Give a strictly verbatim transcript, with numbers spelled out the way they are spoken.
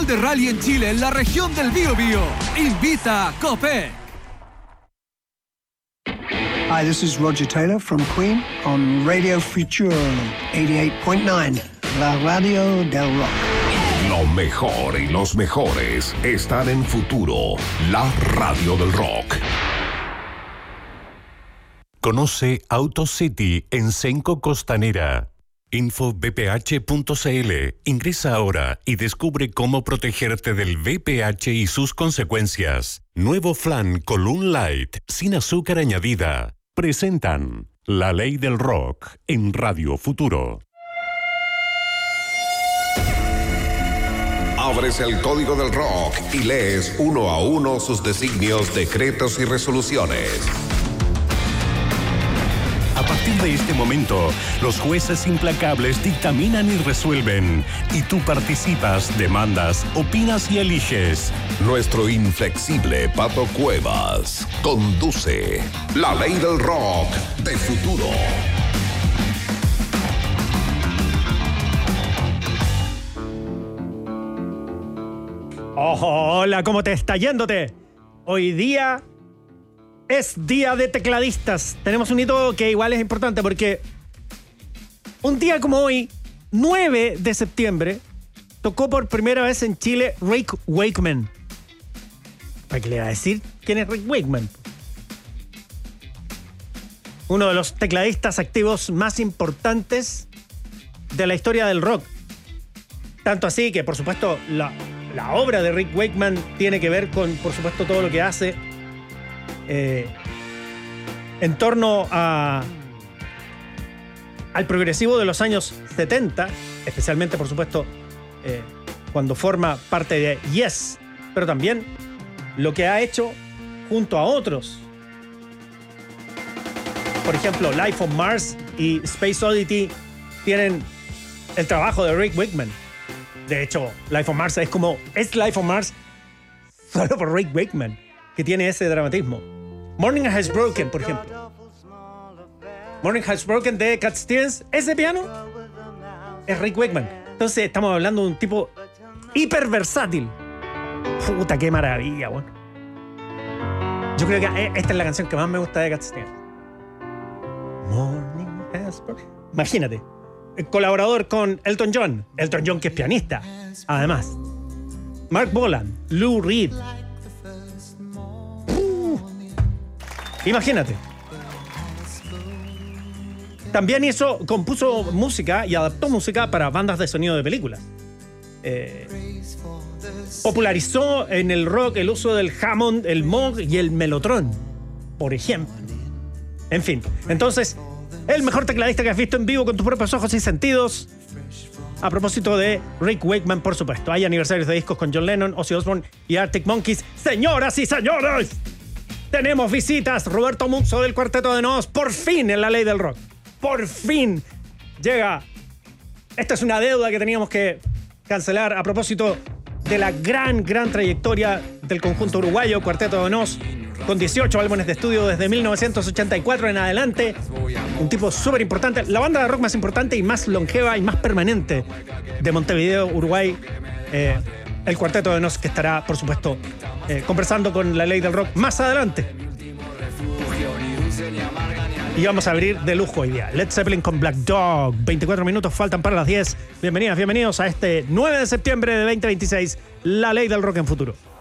Mundial de Rally en Chile, en la región del Biobío. Invita a Copec. Hi, this is Roger Taylor from Queen on Radio Future eighty-eight point nine, la radio del rock. Lo mejor y los mejores están en Futuro, la radio del rock. Conoce AutoCity en Senco Costanera. info b p h punto c l. Ingresa ahora y descubre cómo protegerte del V I H y sus consecuencias. Nuevo flan Column Light, sin azúcar añadida. Presentan La Ley del Rock en Radio Futuro. Abres el código del rock y lees uno a uno sus designios, decretos y resoluciones. A partir de este momento, los jueces implacables dictaminan y resuelven. Y tú participas, demandas, opinas y eliges. Nuestro inflexible Pato Cuevas conduce La Ley del Rock de Futuro. Oh, hola, ¿cómo te está yéndote? Hoy día es día de tecladistas. Tenemos un hito que igual es importante porque un día como hoy, nueve de septiembre, tocó por primera vez en Chile Rick Wakeman. ¿Para qué le va a decir quién es Rick Wakeman? Uno de los tecladistas activos más importantes de la historia del rock. Tanto así que, por supuesto, la, la obra de Rick Wakeman tiene que ver con, por supuesto, todo lo que hace Eh, en torno a, al progresivo de los años setenta, especialmente, por supuesto, eh, cuando forma parte de Yes, pero también lo que ha hecho junto a otros. Por ejemplo, Life on Mars y Space Oddity tienen el trabajo de Rick Wakeman. De hecho, Life on Mars es como es Life on Mars solo por Rick Wakeman, que tiene ese dramatismo. Morning Has Broken, por ejemplo. Morning Has Broken de Cat Stevens, ese piano es Rick Wakeman. Entonces estamos hablando de un tipo hiper versátil. Puta, qué maravilla, bueno. Yo creo que esta es la canción que más me gusta de Cat Stevens. Morning Has Broken. Imagínate, el colaborador con Elton John. Elton John, que es pianista, además. Mark Bolan, Lou Reed. Imagínate. También hizo, compuso música y adaptó música para bandas de sonido de películas. Eh, popularizó en el rock el uso del Hammond, el Moog y el Mellotron, por ejemplo. En fin, entonces, el mejor tecladista que has visto en vivo con tus propios ojos y sentidos. A propósito de Rick Wakeman, por supuesto. Hay aniversarios de discos con John Lennon, Ozzy Osbourne y Arctic Monkeys. Señoras y señores, tenemos visitas. Roberto Muzzo del Cuarteto de Nos, por fin en La Ley del Rock. Por fin llega. Esta es una deuda que teníamos que cancelar a propósito de la gran, gran trayectoria del conjunto uruguayo Cuarteto de Nos, con dieciocho álbumes de estudio desde mil novecientos ochenta y cuatro en adelante. Un tipo súper importante. La banda de rock más importante y más longeva y más permanente de Montevideo, Uruguay. Eh, el Cuarteto de Nos, que estará, por supuesto, eh, conversando con La Ley del Rock más adelante. Y vamos a abrir de lujo hoy día. Led Zeppelin con Black Dog. veinticuatro minutos faltan para las diez. Bienvenidas, bienvenidos a este nueve de septiembre de veinte veintiséis. La Ley del Rock en Futuro.